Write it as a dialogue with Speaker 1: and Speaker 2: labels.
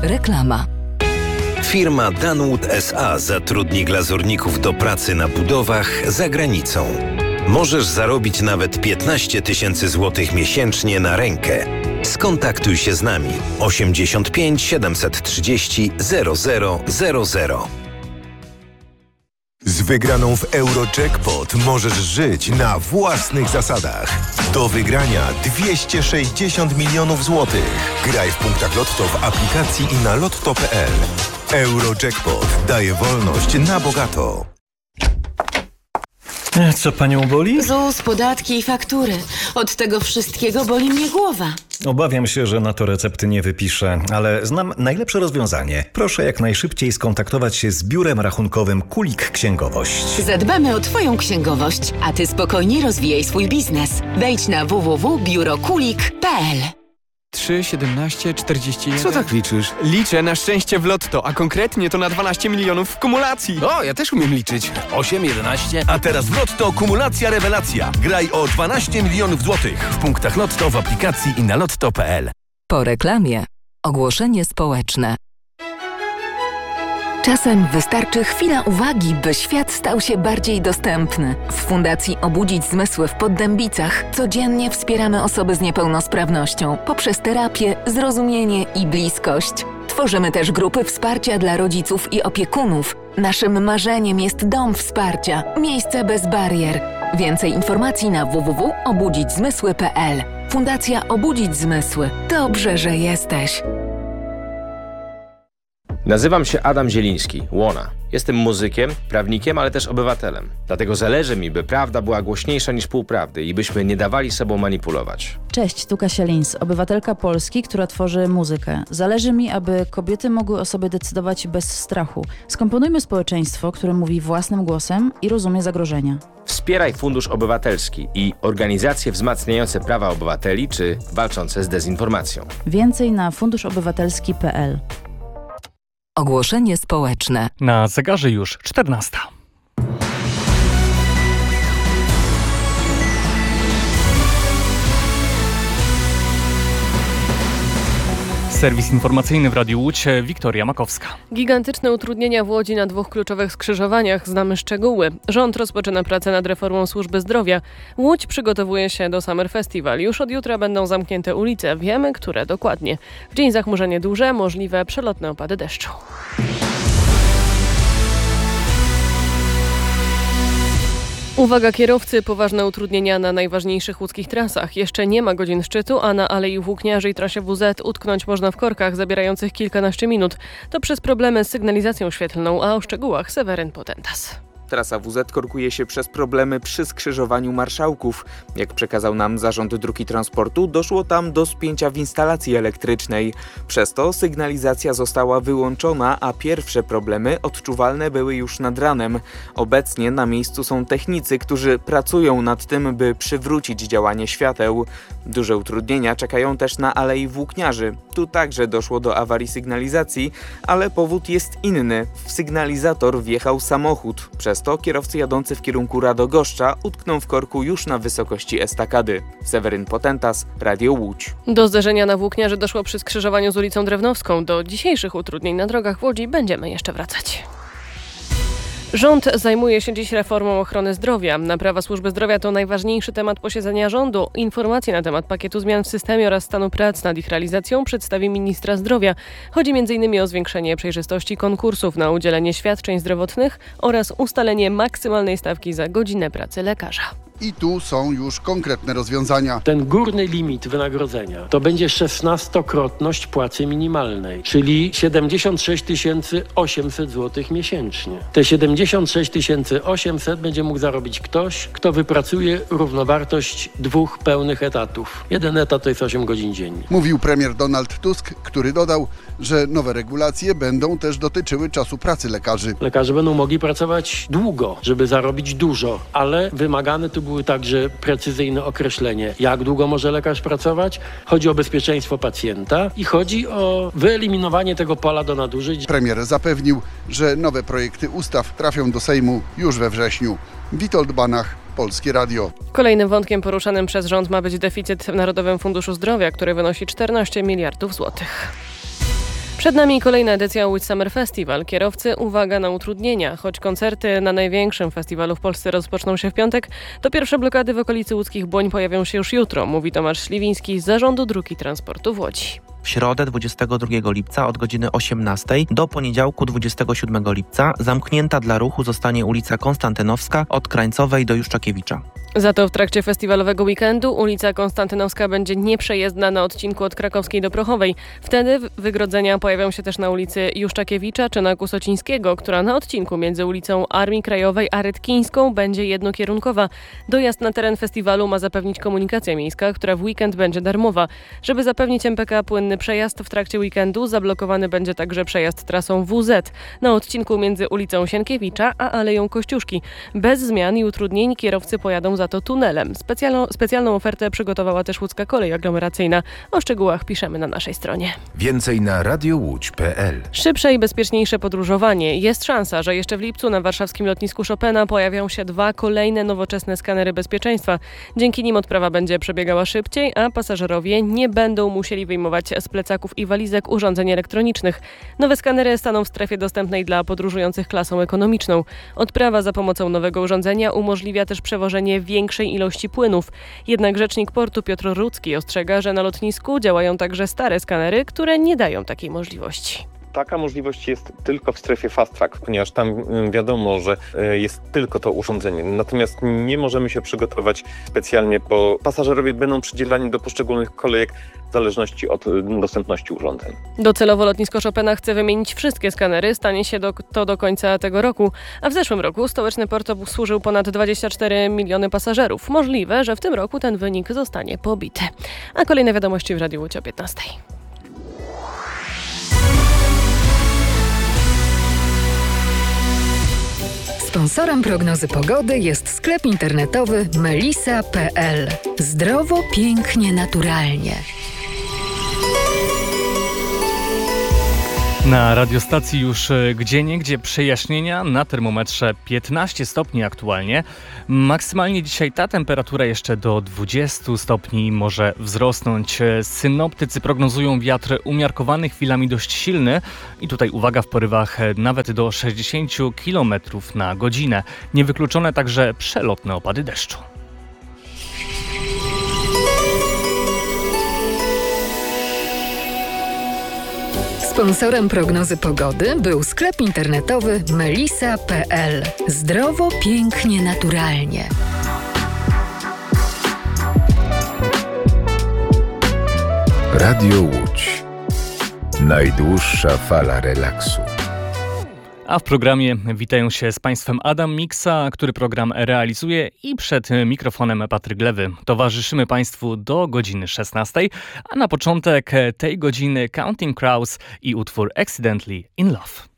Speaker 1: Reklama.
Speaker 2: Firma Danwood S.A. zatrudni glazurników do pracy na budowach za granicą. Możesz zarobić nawet 15 000 złotych miesięcznie na rękę. Skontaktuj się z nami 85 730 0000.
Speaker 3: Z wygraną w Eurojackpot możesz żyć na własnych zasadach. Do wygrania 260 milionów złotych. Graj w punktach Lotto w aplikacji i na lotto.pl. Eurojackpot daje wolność na bogato.
Speaker 4: Co panią boli?
Speaker 5: ZUS, podatki i faktury. Od tego wszystkiego boli mnie głowa.
Speaker 4: Obawiam się, że na to recepty nie wypiszę, ale znam najlepsze rozwiązanie. Proszę jak najszybciej skontaktować się z biurem rachunkowym Kulik Księgowość.
Speaker 5: Zadbamy o twoją księgowość, a ty spokojnie rozwijaj swój biznes. Wejdź na www.biurokulik.pl.
Speaker 6: 3, 17, 41...
Speaker 7: Co tak liczysz?
Speaker 6: Liczę na szczęście w lotto, a konkretnie to na 12 milionów w kumulacji.
Speaker 7: O, ja też umiem liczyć. 8, 11... A teraz w Lotto kumulacja rewelacja. Graj o 12 milionów złotych w punktach Lotto w aplikacji i na lotto.pl.
Speaker 1: Po reklamie. Ogłoszenie społeczne. Czasem wystarczy chwila uwagi, by świat stał się bardziej dostępny. W Fundacji Obudzić Zmysły w Poddębicach codziennie wspieramy osoby z niepełnosprawnością poprzez terapię, zrozumienie i bliskość. Tworzymy też grupy wsparcia dla rodziców i opiekunów. Naszym marzeniem jest dom wsparcia, miejsce bez barier. Więcej informacji na www.obudzićzmysły.pl. Fundacja Obudzić Zmysły. Dobrze, że jesteś.
Speaker 8: Nazywam się Adam Zieliński, Łona. Jestem muzykiem, prawnikiem, ale też obywatelem. Dlatego zależy mi, by prawda była głośniejsza niż półprawdy i byśmy nie dawali sobą manipulować.
Speaker 9: Cześć, tu Kasia Lins, obywatelka Polski, która tworzy muzykę. Zależy mi, aby kobiety mogły o sobie decydować bez strachu. Skomponujmy społeczeństwo, które mówi własnym głosem i rozumie zagrożenia.
Speaker 8: Wspieraj Fundusz Obywatelski i organizacje wzmacniające prawa obywateli czy walczące z dezinformacją.
Speaker 9: Więcej na funduszobywatelski.pl.
Speaker 1: Ogłoszenie społeczne.
Speaker 10: Na zegarze już 14. Serwis informacyjny w Radiu Łódź, Wiktoria Makowska.
Speaker 11: Gigantyczne utrudnienia w Łodzi na 2 kluczowych skrzyżowaniach. Znamy szczegóły. Rząd rozpoczyna pracę nad reformą służby zdrowia. Łódź przygotowuje się do Summer Festival. Już od jutra będą zamknięte ulice. Wiemy, które dokładnie. W dzień zachmurzenie duże, możliwe przelotne opady deszczu. Uwaga kierowcy, poważne utrudnienia na najważniejszych łódzkich trasach. Jeszcze nie ma godzin szczytu, a na Alei Włókniarzy i trasie WZ utknąć można w korkach zabierających kilkanaście minut. To przez problemy z sygnalizacją świetlną, a o szczegółach Seweryn Potentas.
Speaker 12: Trasa WZ korkuje się przez problemy przy skrzyżowaniu Marszałków. Jak przekazał nam Zarząd Dróg i Transportu, doszło tam do spięcia w instalacji elektrycznej. Przez to sygnalizacja została wyłączona, a pierwsze problemy odczuwalne były już nad ranem. Obecnie na miejscu są technicy, którzy pracują nad tym, by przywrócić działanie świateł. Duże utrudnienia czekają też na Alei Włókniarzy. Tu także doszło do awarii sygnalizacji, ale powód jest inny. W sygnalizator wjechał samochód. Przez to kierowcy jadący w kierunku Radogoszcza utkną w korku już na wysokości estakady. Seweryn Potentas, Radio Łódź.
Speaker 11: Do zderzenia na Włókniarzy doszło przy skrzyżowaniu z ulicą Drewnowską. Do dzisiejszych utrudnień na drogach w Łodzi będziemy jeszcze wracać. Rząd zajmuje się dziś reformą ochrony zdrowia. Naprawa służby zdrowia to najważniejszy temat posiedzenia rządu. Informacje na temat pakietu zmian w systemie oraz stanu prac nad ich realizacją przedstawi ministra zdrowia. Chodzi m.in. o zwiększenie przejrzystości konkursów na udzielenie świadczeń zdrowotnych oraz ustalenie maksymalnej stawki za godzinę pracy lekarza.
Speaker 13: I tu są już konkretne rozwiązania.
Speaker 14: Ten górny limit wynagrodzenia to będzie 16-krotność płacy minimalnej, czyli 76 800 zł miesięcznie. Te 76 800 będzie mógł zarobić ktoś, kto wypracuje równowartość 2 pełnych etatów. 1 etat to jest 8 godzin dziennie.
Speaker 13: Mówił premier Donald Tusk, który dodał, że nowe regulacje będą też dotyczyły czasu pracy lekarzy.
Speaker 14: Lekarze będą mogli pracować długo, żeby zarobić dużo, ale wymagane tu były także precyzyjne określenie, jak długo może lekarz pracować. Chodzi o bezpieczeństwo pacjenta i chodzi o wyeliminowanie tego pola do nadużyć.
Speaker 13: Premier zapewnił, że nowe projekty ustaw trafią do Sejmu już we wrześniu. Witold Banach, Polskie Radio.
Speaker 11: Kolejnym wątkiem poruszanym przez rząd ma być deficyt w Narodowym Funduszu Zdrowia, który wynosi 14 miliardów złotych. Przed nami kolejna edycja Łódź Summer Festival. Kierowcy, uwaga na utrudnienia. Choć koncerty na największym festiwalu w Polsce rozpoczną się w piątek, to pierwsze blokady w okolicy łódzkich Błoń pojawią się już jutro, mówi Tomasz Śliwiński z Zarządu Dróg i Transportu w Łodzi.
Speaker 15: W środę 22 lipca od godziny 18 do poniedziałku 27 lipca zamknięta dla ruchu zostanie ulica Konstantynowska od Krańcowej do Juszczakiewicza.
Speaker 11: Za to w trakcie festiwalowego weekendu ulica Konstantynowska będzie nieprzejezdna na odcinku od Krakowskiej do Prochowej. Wtedy wygrodzenia pojawią się też na ulicy Juszczakiewicza czy na Kusocińskiego, która na odcinku między ulicą Armii Krajowej a Redkińską będzie jednokierunkowa. Dojazd na teren festiwalu ma zapewnić komunikacja miejska, która w weekend będzie darmowa. Żeby zapewnić MPK płynny przejazd w trakcie weekendu, zablokowany będzie także przejazd trasą WZ na odcinku między ulicą Sienkiewicza a Aleją Kościuszki. Bez zmian i utrudnień kierowcy pojadą za to tunelem. Specjalną ofertę przygotowała też Łódzka Kolej Aglomeracyjna. O szczegółach piszemy na naszej stronie.
Speaker 3: Więcej na radiołódź.pl.
Speaker 11: Szybsze i bezpieczniejsze podróżowanie. Jest szansa, że jeszcze w lipcu na warszawskim lotnisku Chopina pojawią się 2 kolejne nowoczesne skanery bezpieczeństwa. Dzięki nim odprawa będzie przebiegała szybciej, a pasażerowie nie będą musieli wyjmować z plecaków i walizek urządzeń elektronicznych. Nowe skanery staną w strefie dostępnej dla podróżujących klasą ekonomiczną. Odprawa za pomocą nowego urządzenia umożliwia też przewożenie większej ilości płynów. Jednak rzecznik portu Piotr Rudzki ostrzega, że na lotnisku działają także stare skanery, które nie dają takiej możliwości.
Speaker 16: Taka możliwość jest tylko w strefie fast track, ponieważ tam wiadomo, że jest tylko to urządzenie. Natomiast nie możemy się przygotować specjalnie, bo pasażerowie będą przydzielani do poszczególnych kolejek w zależności od dostępności urządzeń.
Speaker 11: Docelowo lotnisko Chopina chce wymienić wszystkie skanery. Stanie się to do końca tego roku. A w zeszłym roku stołeczny port obsłużył ponad 24 miliony pasażerów. Możliwe, że w tym roku ten wynik zostanie pobity. A kolejne wiadomości w Radiu Łódź o 15.
Speaker 1: Sponsorem prognozy pogody jest sklep internetowy melisa.pl. Zdrowo, pięknie, naturalnie.
Speaker 10: Na radiostacji już gdzieniegdzie przejaśnienia, na termometrze 15 stopni aktualnie. Maksymalnie dzisiaj ta temperatura jeszcze do 20 stopni może wzrosnąć. Synoptycy prognozują wiatr umiarkowany, chwilami dość silny i tutaj uwaga, w porywach nawet do 60 km na godzinę. Niewykluczone także przelotne opady deszczu.
Speaker 1: Sponsorem prognozy pogody był sklep internetowy melisa.pl. Zdrowo, pięknie, naturalnie.
Speaker 3: Radio Łódź. Najdłuższa fala relaksu.
Speaker 10: A w programie witają się z Państwem Adam Miksa, który program realizuje, i przed mikrofonem Patryk Lewy. Towarzyszymy Państwu do godziny 16, a na początek tej godziny Counting Crows i utwór Accidentally in Love.